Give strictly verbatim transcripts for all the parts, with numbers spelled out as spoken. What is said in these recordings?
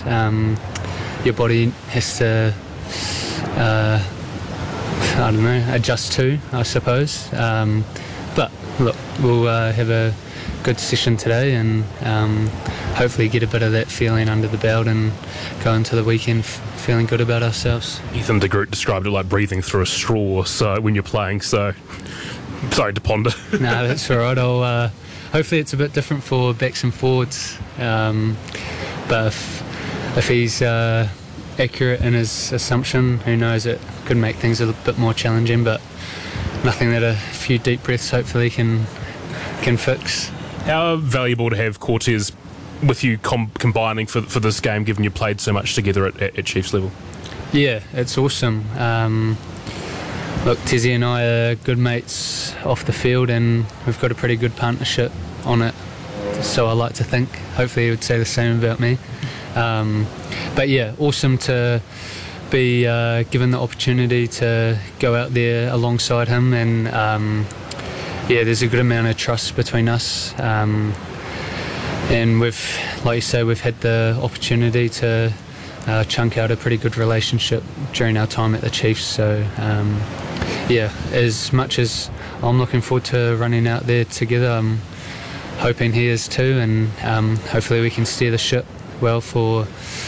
um, your body has to, uh, I don't know, adjust to, I suppose. Um, but look, we'll uh, have a good session today and um, hopefully get a bit of that feeling under the belt and go into the weekend f- feeling good about ourselves. Ethan de Groot described it like breathing through a straw so when you're playing, so sorry to ponder. No, that's all right. I'll, uh, hopefully it's a bit different for backs and forwards, um, but if, if he's uh, accurate in his assumption, who knows, it could make things a little bit more challenging, but nothing that a few deep breaths hopefully can can fix. How valuable to have Cortez with you com- combining for for this game, given you played so much together at, at, at Chiefs level? Yeah, it's awesome. Um, look, Tezzy and I are good mates off the field and we've got a pretty good partnership on it, so I like to think. Hopefully he would say the same about me. Um, but yeah, awesome to be uh, given the opportunity to go out there alongside him, and um, yeah, there's a good amount of trust between us, um, and we've, like you say, we've had the opportunity to uh, chunk out a pretty good relationship during our time at the Chiefs. So um, yeah, as much as I'm looking forward to running out there together, I'm hoping he is too, and um, hopefully we can steer the ship well for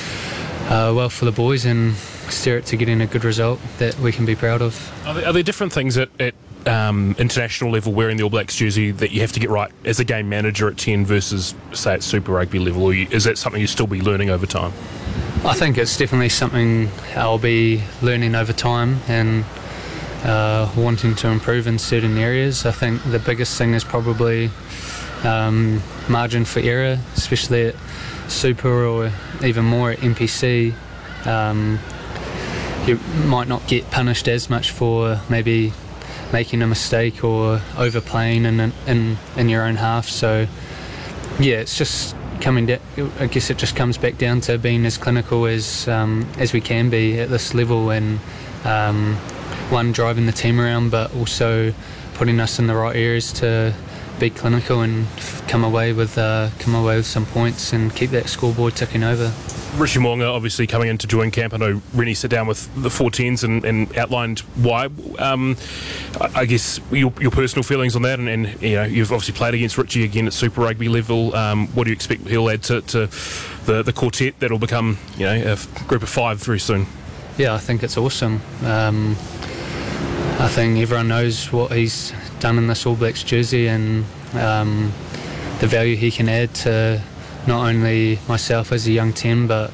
uh, well for the boys and steer it to getting a good result that we can be proud of. Are there, are there different things at, at um, international level wearing the All Blacks jersey that you have to get right as a game manager at ten versus, say, at Super Rugby level, or you, is that something you'll still be learning over time? I think it's definitely something I'll be learning over time and uh, wanting to improve in certain areas. I think the biggest thing is probably um, margin for error, especially at Super or even more at N P C. Um, you might not get punished as much for maybe making a mistake or overplaying in in, in your own half. So yeah, it's just coming down. I guess it just comes back down to being as clinical as um, as we can be at this level, and um, one, driving the team around, but also putting us in the right areas to be clinical and f- come away with uh, come away with some points and keep that scoreboard ticking over. Richie Mo'unga obviously coming in to join camp. I know Rennie sat down with the fourteens and, and outlined why. Um, I, I guess your, your personal feelings on that, and, and you know, you've obviously played against Richie again at Super Rugby level. Um, what do you expect he'll add to, to the, the quartet that'll become, you know, a f- group of five very soon? Yeah, I think it's awesome. Um, I think everyone knows what he's done in this All Blacks jersey and um, the value he can add to not only myself as a young ten, but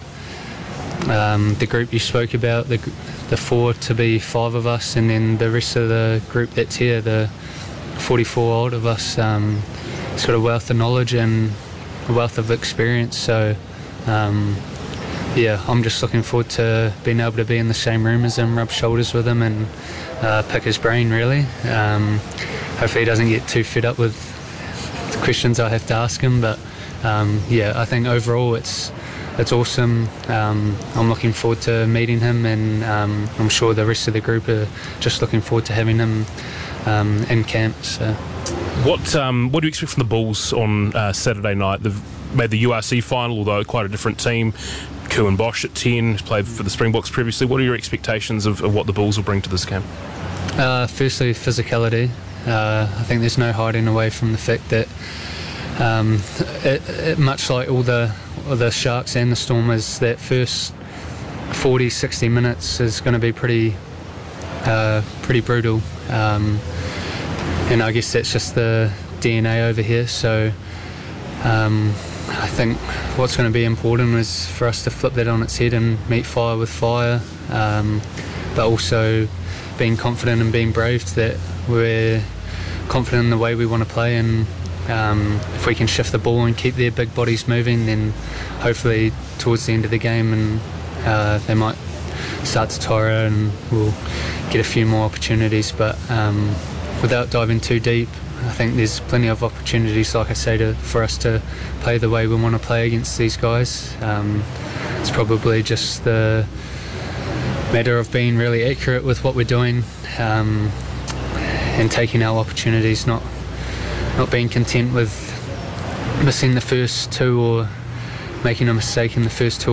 um, the group you spoke about, the the four to be five of us, and then the rest of the group that's here, the forty-four odd of us. Um, it's got a wealth of knowledge and a wealth of experience. So um, yeah, I'm just looking forward to being able to be in the same room as him, rub shoulders with him, and uh, pick his brain really. Um, hopefully he doesn't get too fed up with the questions I have to ask him, but Um, yeah, I think overall it's it's awesome. Um, I'm looking forward to meeting him, and um, I'm sure the rest of the group are just looking forward to having him um, in camp. So. What um, what do you expect from the Bulls on uh, Saturday night? They've made the U R C final, although quite a different team. Kuan Bosch at ten, who's played for the Springboks previously. What are your expectations of, of what the Bulls will bring to this game? Uh, firstly, physicality. Uh, I think there's no hiding away from the fact that Um, it, it, much like all the all the Sharks and the Stormers, that first forty, sixty minutes is going to be pretty uh, pretty brutal, um, and I guess that's just the D N A over here. So um, I think what's going to be important is for us to flip that on its head and meet fire with fire, um, but also being confident and being brave that we're confident in the way we want to play, and Um, if we can shift the ball and keep their big bodies moving, then hopefully towards the end of the game and uh, they might start to tire out and we'll get a few more opportunities. But um, without diving too deep, I think there's plenty of opportunities, like I say, to, for us to play the way we want to play against these guys. Um, it's probably just the matter of being really accurate with what we're doing um, and taking our opportunities, not not being content with missing the first two or making a mistake in the first two